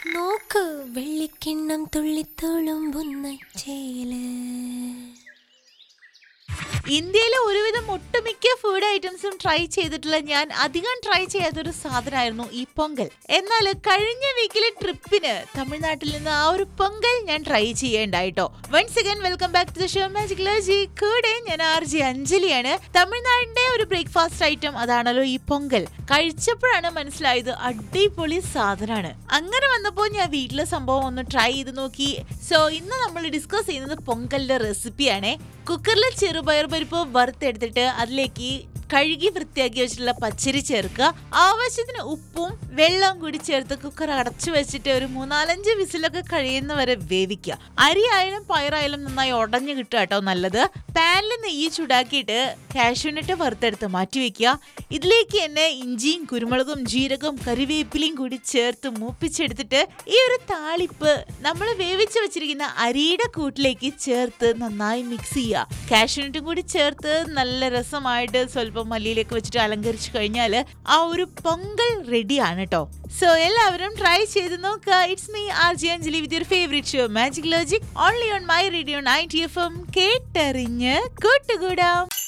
നോക്ക് വെള്ളിക്കിണ്ണം തുള്ളിത്തുളുമ്പുന്ന ചേല്. ഇന്ത്യയിലെ ഒരുവിധം ഒട്ടുമിക്ക ഫുഡ് ഐറ്റംസും ട്രൈ ചെയ്തിട്ടുള്ള ഞാൻ അധികം ട്രൈ ചെയ്യാത്തൊരു സാധനമായിരുന്നു ഈ പൊങ്കൽ. എന്നാൽ കഴിഞ്ഞ വീക്കിലെ ട്രിപ്പിന് തമിഴ്നാട്ടിൽ നിന്ന് ആ ഒരു പൊങ്കൽ ഞാൻ try ചെയ്യേണ്ടായിട്ടോ. Once again welcome back to the show magic ലോജി. കൂടെ ഞാൻ RJ അഞ്ജലിയാണ്. തമിഴ്നാടിന്റെ ഒരു ബ്രേക്ക്ഫാസ്റ്റ് ഐറ്റം അതാണല്ലോ ഈ പൊങ്കൽ. കഴിച്ചപ്പോഴാണ് മനസ്സിലായത് അടിപൊളി സാധനമാണ്. അങ്ങനെ വന്നപ്പോൾ ഞാൻ വീട്ടിലെ സംഭവം ഒന്ന് ട്രൈ ചെയ്ത് നോക്കി. സോ ഇന്ന് നമ്മൾ ഡിസ്കസ് ചെയ്യുന്നത് പൊങ്കലിന്റെ റെസിപ്പിയാണേ. കുക്കറിൽ ചെറുപയർ പരിപ്പ് വറുത്തെടുത്തിട്ട് അതിലേക്ക് കഴുകി വൃത്തിയാക്കി വെച്ചിട്ടുള്ള പച്ചരി ചേർക്കുക. ആവശ്യത്തിന് ഉപ്പും വെള്ളവും കൂടി ചേർത്ത് കുക്കർ അടച്ചു വെച്ചിട്ട് ഒരു 3-4 വിസിലൊക്കെ കഴിയുന്നവരെ വേവിക്കുക. അരി ആയാലും പയറായാലും നന്നായി ഉടഞ്ഞു കിട്ടുക കേട്ടോ നല്ലത്. പാനിൽ നെയ്യ് ചൂടാക്കിയിട്ട് കാഷ്യൂനട്ട് വറുത്തെടുത്ത് മാറ്റി വെക്കുക. ഇതിലേക്ക് തന്നെ ഇഞ്ചിയും കുരുമുളകും ജീരകവും കറിവേപ്പിലയും കൂടി ചേർത്ത് മൂപ്പിച്ചെടുത്തിട്ട് ഈ ഒരു താളിപ്പ് നമ്മൾ വേവിച്ച് വെച്ചിരിക്കുന്ന അരിയുടെ കൂട്ടിലേക്ക് ചേർത്ത് നന്നായി മിക്സ് ചെയ്യുക. കാഷ്യൂനട്ടും കൂടി ചേർത്ത് നല്ല രസമായിട്ട് സ്വല്പം മല്ലിയിലേക്ക് വെച്ചിട്ട് അലങ്കരിച്ചു കഴിഞ്ഞാൽ ആ ഒരു പൊങ്കൽ റെഡിയാണ് കേട്ടോ. സോ എല്ലാവരും ട്രൈ ചെയ്ത് നോക്കുക. It's me RJ Anjali with your favourite show magic logic only on my radio 90 FM. കേട്ടറിഞ്ഞ് കൂട്ടുകൂടാം.